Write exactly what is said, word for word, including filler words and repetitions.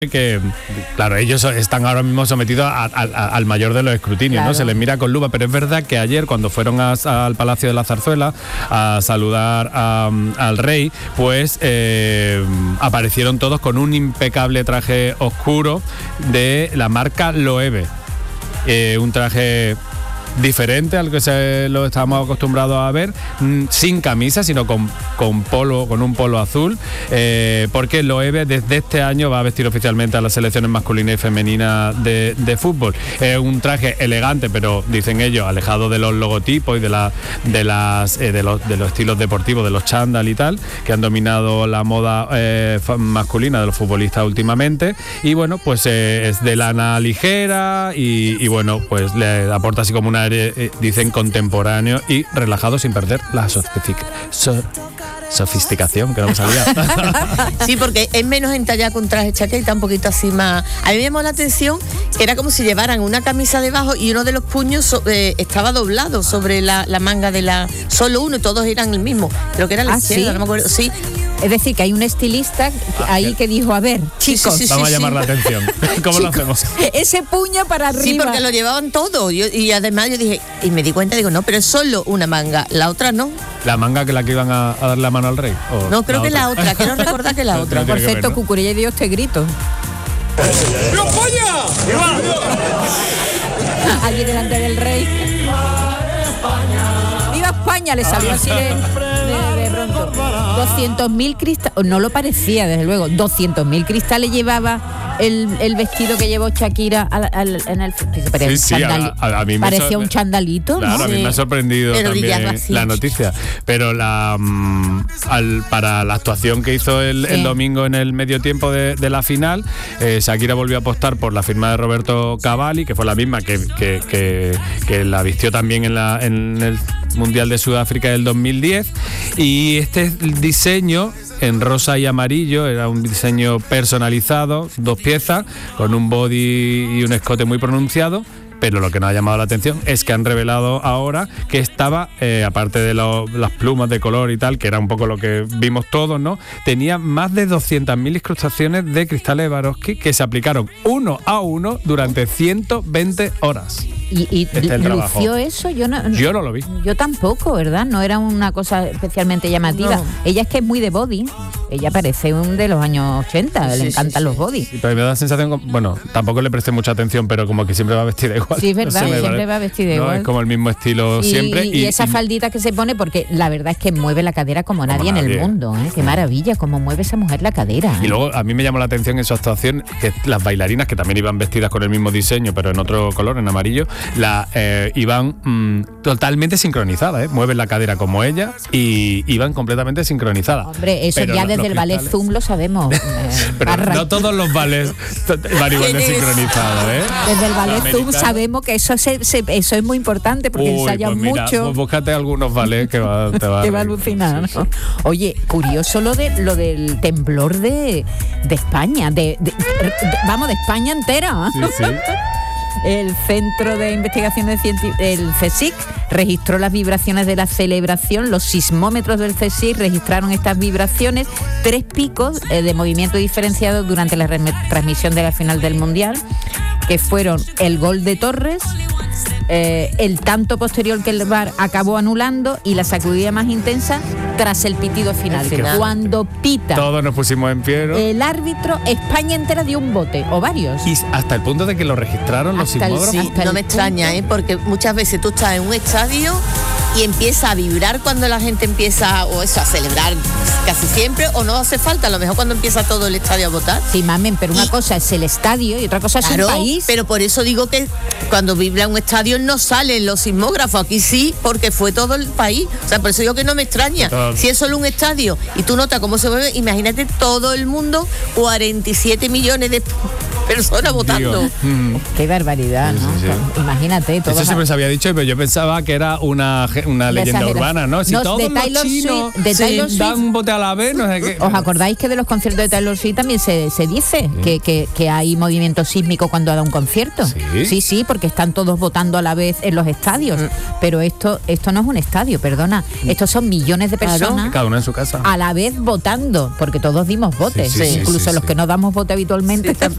que, claro, ellos están ahora mismo sometidos a, a, a, al mayor de los escrutinios, claro. ¿no? Se les mira con lupa, pero es verdad que ayer cuando fueron a, a, al Palacio de la Zarzuela a saludar a, al rey, pues eh, aparecieron todos con un impecable traje oscuro de la marca Loewe, eh, un traje diferente al que se lo estábamos acostumbrados a ver, sin camisa, sino con, con polo, con un polo azul, eh, porque Loewe desde este año va a vestir oficialmente a las selecciones masculinas y femeninas de, de fútbol. Es un traje elegante, pero dicen ellos, alejado de los logotipos y de la, de las eh, de los de los estilos deportivos, de los chándal y tal, que han dominado la moda eh, masculina de los futbolistas últimamente. Y bueno, pues eh, es de lana ligera y, y bueno, pues le aporta así como una dicen contemporáneo y relajado sin perder la sofisticación, so, sofisticación que no me salía. Sí, porque es menos entallada con traje chaqueta, un poquito así más. A mí me llamó la atención que era como si llevaran una camisa debajo y uno de los puños so, eh, estaba doblado sobre la, la manga de la. Solo uno y todos eran el mismo. Creo que era la ¿Ah, izquierda, sí? no me acuerdo. Sí. Es decir, que hay un estilista ahí que dijo, a ver, chicos, sí, sí, sí, vamos sí, a llamar sí. la atención. ¿Cómo chicos, lo hacemos? Ese puño para arriba. Sí, porque lo llevaban todo. Yo, y además yo dije, y me di cuenta, digo, no, pero es solo una manga, la otra no. ¿La manga que la que iban a, a dar la mano al rey? No, creo la que otra? la otra, quiero recordar que la otra. No, por cierto, ver, ¿no? Cucurilla y Dios te grito. ¡Viva España! Allí delante del rey. ¡Viva España! Le salió así de, de, de pronto. doscientos mil cristales, no lo parecía, desde luego, doscientos mil cristales llevaba el, el vestido que llevó Shakira al, al, en el... Sí, sí, a, a, a mí me parecía so, un chandalito, claro, ¿no? a mí sí. me ha sorprendido pero también la noticia. Pero la um, al, para la actuación que hizo el, sí. el domingo en el medio tiempo de, de la final, eh, Shakira volvió a apostar por la firma de Roberto Cavalli, que fue la misma que, que, que, que la vistió también en, la, en el Mundial de Sudáfrica del dos mil diez. Y este diseño en rosa y amarillo era un diseño personalizado, dos piezas, con un body y un escote muy pronunciado. Pero lo que nos ha llamado la atención es que han revelado ahora que estaba, eh, aparte de lo, las plumas de color y tal, que era un poco lo que vimos todos, ¿no? Tenía más de doscientas mil incrustaciones de cristales de Swarovski que se aplicaron uno a uno durante ciento veinte horas. ¿Y, y este lució eso? Yo no, yo no lo vi. Yo tampoco, ¿verdad? No era una cosa especialmente llamativa. No. Ella es que es muy de body. Ella parece un de los años ochenta. Sí, le encantan sí, sí. los body. Sí, pero me da la sensación, bueno, tampoco le presté mucha atención, pero como que siempre va vestida igual. Sí, es verdad, no sé, siempre vale. va vestida no, igual. Es como el mismo estilo y, siempre. Y, y esa y, faldita que se pone, porque la verdad es que mueve la cadera como, como nadie, nadie en el mundo. ¿eh? Qué maravilla, cómo mueve esa mujer la cadera. ¿eh? Y luego a mí me llamó la atención en su actuación que las bailarinas, que también iban vestidas con el mismo diseño, pero en otro color, en amarillo, la... Eh, iban mmm, totalmente sincronizadas, ¿eh? Mueven la cadera como ella y iban completamente sincronizadas. Hombre, eso pero ya desde el ballet Zoom lo sabemos. Eh, pero no todos los ballets van igual de sincronizados, ¿eh? Desde el ballet Zoom sabemos que eso, se, se, eso es muy importante porque Uy, ensayan pues mira, mucho. Pues búscate algunos ballets que va, te va, te va a alucinar, sí, ¿no? Sí. Oye, curioso lo de lo del temblor de, de España, de, de, de, de, vamos, de España entera. Sí, sí. El Centro de Investigaciones Científicas, el CSIC, registró las vibraciones de la celebración. Los sismómetros del CSIC registraron estas vibraciones, tres picos eh, de movimiento diferenciado durante la transmisión de la final del Mundial, que fueron el gol de Torres, eh, el tanto posterior que el V A R acabó anulando y la sacudida más intensa tras el pitido final. El final. Cuando pita todos nos pusimos en pie, ¿no? El árbitro, España entera dio un bote, o varios. Y hasta el punto de que lo registraron los sismógrafos. Sí, no me extraña, ¿eh? Porque muchas veces tú estás en un estadio y empieza a vibrar cuando la gente empieza, o eso, a celebrar casi siempre, o no hace falta, a lo mejor cuando empieza todo el estadio a votar. Sí, mamen, pero una y, cosa es el estadio y otra cosa es claro, el país. Pero por eso digo que cuando vibra un estadio no salen los sismógrafos, aquí sí, porque fue todo el país. O sea, por eso digo que no me extraña. Total. Si es solo un estadio y tú notas cómo se mueve, imagínate todo el mundo, cuarenta y siete millones de personas votando. Mm. Qué barbaridad, Sí, ¿no? sí, sí. Pues, imagínate. Eso siempre se había dicho, pero yo pensaba que era una, una leyenda urbana, ¿no? Si No, todos de los Taylor chinos Swift- de sí, Taylor Swift- dan un bote a la vez, no sé qué. ¿Os acordáis que de los conciertos de Taylor Swift también se, se dice que, que, que hay movimiento sísmico cuando da un concierto? ¿Sí? sí, sí, porque están todos votando a la vez en los estadios. Pero esto esto no es un estadio, perdona. Estos son millones de Claro. personas Cada uno en su casa. a la vez votando, porque todos dimos votos. Sí, sí, sí, Incluso sí, los sí. que no damos voto habitualmente Sí, también.